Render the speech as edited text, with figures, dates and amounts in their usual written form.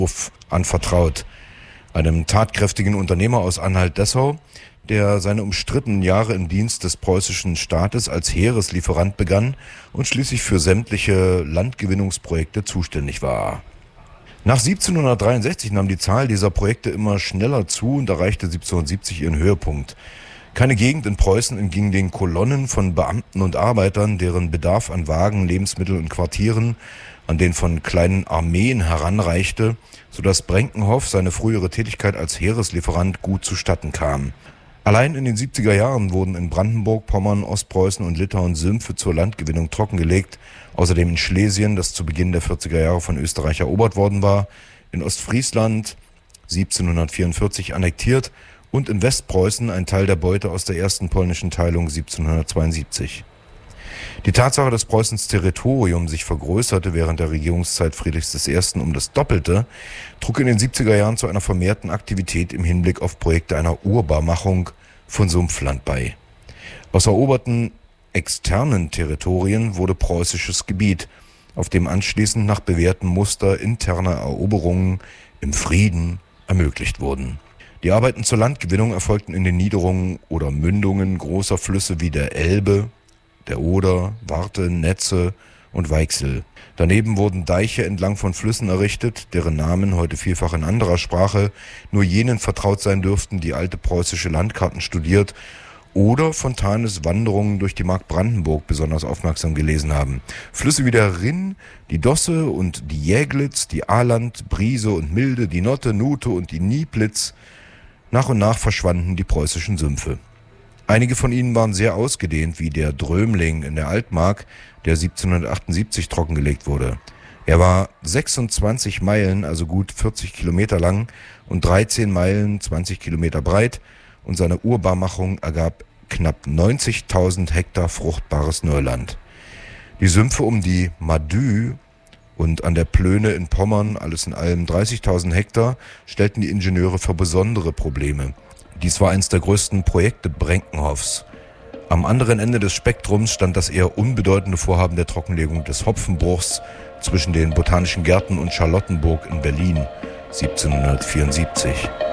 Uff anvertraut, einem tatkräftigen Unternehmer aus Anhalt-Dessau, der seine umstrittenen Jahre im Dienst des preußischen Staates als Heereslieferant begann und schließlich für sämtliche Landgewinnungsprojekte zuständig war. Nach 1763 nahm die Zahl dieser Projekte immer schneller zu und erreichte 1770 ihren Höhepunkt. Keine Gegend in Preußen entging den Kolonnen von Beamten und Arbeitern, deren Bedarf an Wagen, Lebensmitteln und Quartieren an den von kleinen Armeen heranreichte, sodass Brenkenhoff seine frühere Tätigkeit als Heereslieferant gut zustatten kam. Allein in den 70er Jahren wurden in Brandenburg, Pommern, Ostpreußen und Litauen Sümpfe zur Landgewinnung trockengelegt, außerdem in Schlesien, das zu Beginn der 40er Jahre von Österreich erobert worden war, in Ostfriesland 1744 annektiert und in Westpreußen ein Teil der Beute aus der ersten polnischen Teilung 1772. Die Tatsache, dass Preußens Territorium sich vergrößerte während der Regierungszeit Friedrichs I. um das Doppelte, trug in den 70er Jahren zu einer vermehrten Aktivität im Hinblick auf Projekte einer Urbarmachung von Sumpfland bei. Aus eroberten externen Territorien wurde preußisches Gebiet, auf dem anschließend nach bewährtem Muster interner Eroberungen im Frieden ermöglicht wurden. Die Arbeiten zur Landgewinnung erfolgten in den Niederungen oder Mündungen großer Flüsse wie der Elbe, der Oder, Warthe, Netze und Weichsel. Daneben wurden Deiche entlang von Flüssen errichtet, deren Namen heute vielfach in anderer Sprache nur jenen vertraut sein dürften, die alte preußische Landkarten studiert oder Fontanes Wanderungen durch die Mark Brandenburg besonders aufmerksam gelesen haben. Flüsse wie der Rinn, die Dosse und die Jäglitz, die Ahland, Briese und Milde, die Notte, Nute und die Nieplitz. Nach und nach verschwanden die preußischen Sümpfe. Einige von ihnen waren sehr ausgedehnt, wie der Drömling in der Altmark, der 1778 trockengelegt wurde. Er war 26 Meilen, also gut 40 Kilometer lang und 13 Meilen, 20 Kilometer breit, und seine Urbarmachung ergab knapp 90.000 Hektar fruchtbares Neuland. Die Sümpfe um die Madü und an der Plöne in Pommern, alles in allem 30.000 Hektar, stellten die Ingenieure vor besondere Probleme. Dies war eines der größten Projekte Brenkenhoffs. Am anderen Ende des Spektrums stand das eher unbedeutende Vorhaben der Trockenlegung des Hopfenbruchs zwischen den Botanischen Gärten und Charlottenburg in Berlin 1774.